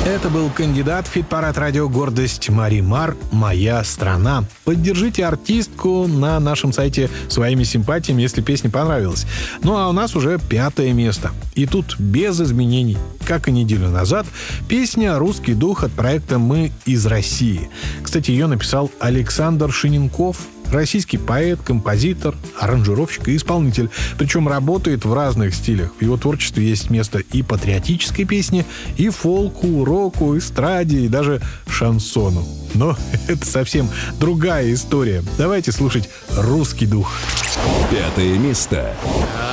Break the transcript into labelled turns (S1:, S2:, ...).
S1: Это был кандидат в хит-парад радио «Гордость» Мари Мар «Моя страна». Поддержите артистку на нашем сайте своими симпатиями, если песня понравилась. Ну а у нас уже 5-е место. И тут без изменений. Как и неделю назад, песня «Русский дух» от проекта «Мы из России». Кстати, ее написал Александр Шиненков. Российский поэт, композитор, аранжировщик и исполнитель. Причем работает в разных стилях. В его творчестве есть место и патриотической песни, и фолку, року, эстраде, и даже шансону. Но это совсем другая история. Давайте слушать «Русский дух».
S2: 5-е место.